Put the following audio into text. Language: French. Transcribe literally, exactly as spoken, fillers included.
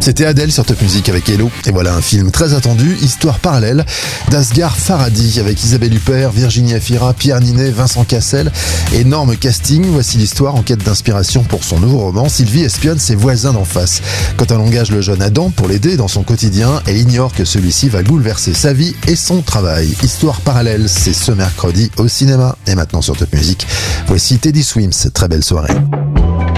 C'était Adèle sur Top Music avec Hello. Et voilà un film très attendu, Histoire parallèle d'Asghar Farhadi avec Isabelle Huppert, Virginie Efira, Pierre Ninet, Vincent Cassel. Énorme casting, voici l'histoire en quête d'inspiration pour son nouveau roman. Sylvie espionne ses voisins d'en face. Quand elle engage le jeune Adam pour l'aider dans son quotidien, elle ignore que celui-ci va bouleverser sa vie et son travail. Histoire parallèle, c'est ce mercredi au cinéma. Et maintenant sur Top Music, voici Teddy Swims. Très belle soirée.